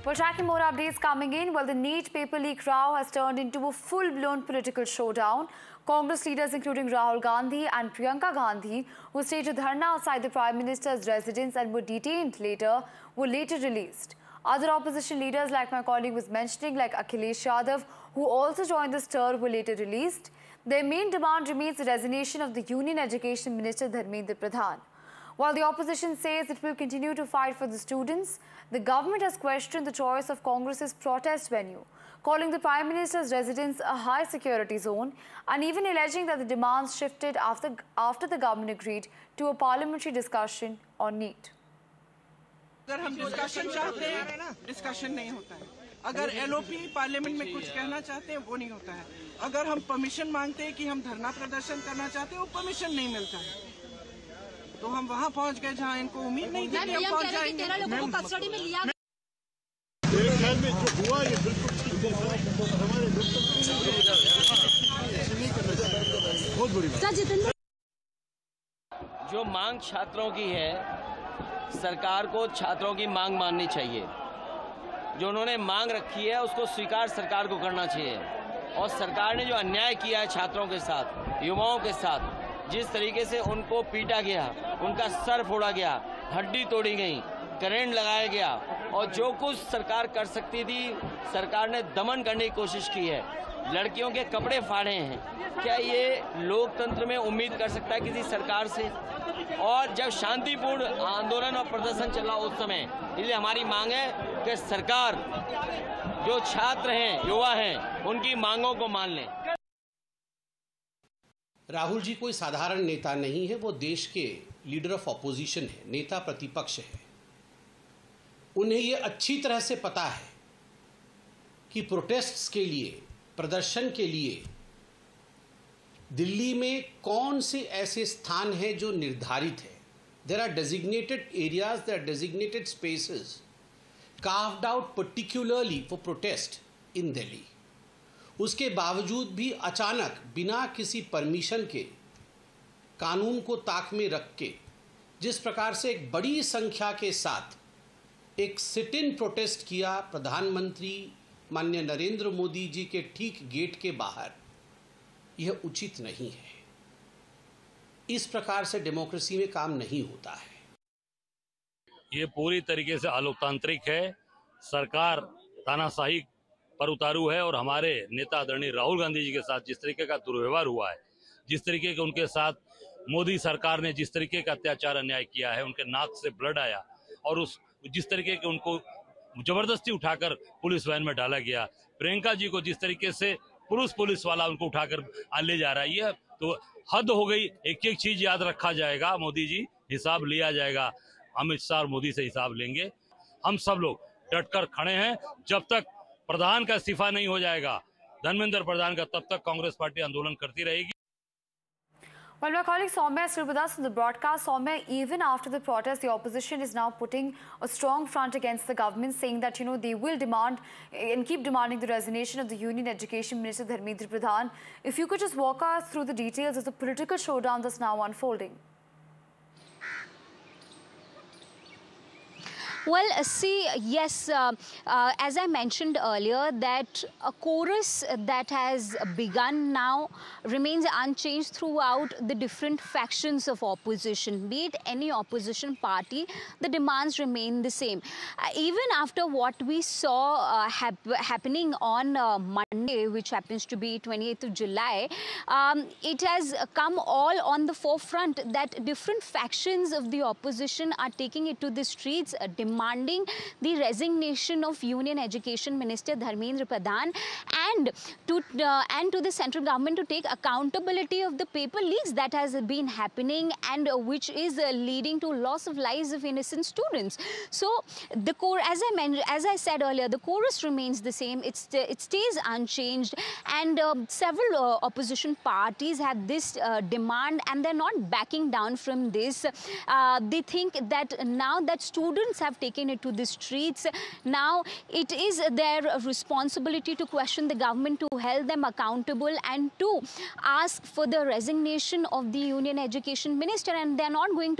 We're tracking more updates coming in. Well, the NEET paper leak row has turned into a full-blown political showdown. Congress leaders including Rahul Gandhi and Priyanka Gandhi, who staged a dharna outside the Prime Minister's residence and were detained later, were later released. Other opposition leaders, like my colleague was mentioning, like Akhilesh Yadav, who also joined the stir, were later released. Their main demand remains the resignation of the Union Education Minister Dharmendra Pradhan. While the opposition says it will continue to fight for the students, the government has questioned the choice of Congress's protest venue, calling the Prime Minister's residence a high-security zone and even alleging that the demands shifted after the government agreed to a parliamentary discussion on NEET. अगर हम discussion चाहते हैं, discussion नहीं होता है। अगर LOP parliament में कुछ कहना चाहते हैं, वो नहीं होता है। अगर हम परमिशन मांगते हैं कि हम धरना प्रदर्शन करना चाहते हैं, वो परमिशन नहीं मिलता है। तो हम वहाँ पहुँच गए जहाँ इनको उम्मीद नहीं थी कि हम पहुँच जाएंगे। 13 लोगों को कस्टडी में लिया। मेरे ख्याल में जो हुआ ये बिल्कुल हमारे बहुत बुरी बात। जो मांग छात्रों की है, सरकार को छात्रों की मांग माननी चाहिए। जो उन्होंने मांग रखी है उसको स्वीकार सरकार को करना चाहिए। और सरकार ने जो अन्याय किया है छात्रों के साथ, युवाओं के साथ, जिस तरीके से उनको पीटा गया, उनका सर फोड़ा गया, हड्डी तोड़ी गई, करंट लगाया गया और जो कुछ सरकार कर सकती थी सरकार ने दमन करने की कोशिश की है। लड़कियों के कपड़े फाड़े हैं। क्या ये लोकतंत्र में उम्मीद कर सकता है किसी सरकार से? और जब शांतिपूर्ण आंदोलन और प्रदर्शन चला उस समय, इसलिए हमारी मांग है कि सरकार जो छात्र हैं, युवा हैं, उनकी मांगों को मान लें। राहुल जी कोई साधारण नेता नहीं है, वो देश के लीडर ऑफ ऑपोजिशन है, नेता प्रतिपक्ष है। उन्हें ये अच्छी तरह से पता है कि प्रोटेस्ट्स के लिए, प्रदर्शन के लिए दिल्ली में कौन से ऐसे स्थान हैं जो निर्धारित है। There are designated areas, there are designated spaces carved out particularly for protest in Delhi. उसके बावजूद भी अचानक बिना किसी परमिशन के, कानून को ताक में रख के, जिस प्रकार से एक बड़ी संख्या के साथ एक सिट इन प्रोटेस्ट किया प्रधानमंत्री माननीय नरेंद्र मोदी जी के ठीक गेट के बाहर, यह उचित नहीं है। इस प्रकार से डेमोक्रेसी में काम नहीं होता है। ये पूरी तरीके से अलोकतांत्रिक है। सरकार तानाशाही पर उतारू है और हमारे नेता आदरणीय राहुल गांधी जी के साथ जिस तरीके का दुर्व्यवहार हुआ है, जिस तरीके के उनके साथ मोदी सरकार ने जिस तरीके का अत्याचार अन्याय किया है, उनके नाक से ब्लड आया और उस जिस तरीके के उनको जबरदस्ती उठाकर पुलिस वैन में डाला गया, प्रियंका जी को जिस तरीके से पुलिस वाला उनको उठाकर ले जा रहा है, ये तो हद हो गई। एक एक चीज याद रखा जाएगा, मोदी जी हिसाब लिया जाएगा। अमित शाह और मोदी से हिसाब लेंगे। हम सब लोग डटकर खड़े हैं। जब तक प्रधान का इस्तीफा नहीं हो जाएगा, धर्मेंद्र प्रधान का, तब तक कांग्रेस पार्टी आंदोलन करती रहेगी। Well, my colleague Soumya is still with us on the broadcast. Soumya, even after the protest, the opposition is now putting a strong front against the government, saying that, they will demand and keep demanding the resignation of the Union Education Minister Dharmendra Pradhan. If you could just walk us through the details of the political showdown that's now unfolding. Well, see, yes, as I mentioned earlier, that a chorus that has begun now remains unchanged throughout the different factions of opposition. Be it any opposition party, the demands remain the same. Even after what we saw happening on Monday, which happens to be 28th of July, it has come all on the forefront that different factions of the opposition are taking it to the streets, demanding the resignation of Union Education Minister Dharmendra Pradhan and to the central government to take accountability of the paper leaks that has been happening and which is leading to loss of lives of innocent students. So the core, as I said earlier, the chorus remains the same. It stays unchanged, and several opposition parties have this demand, and they're not backing down from this. They think that now that students have taken it to the streets, now it is their responsibility to question the government, to hold them accountable and to ask for the resignation of the Union Education Minister, and they're not going to